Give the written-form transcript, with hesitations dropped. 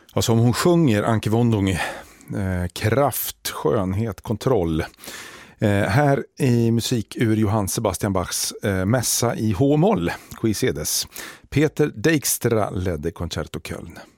Ja, som hon sjunger, Anke Wondung, kraft, skönhet, kontroll. Här i musik ur Johann Sebastian Bachs mässa i H-moll, Quisedes. Peter Dijkstra ledde Concerto Köln.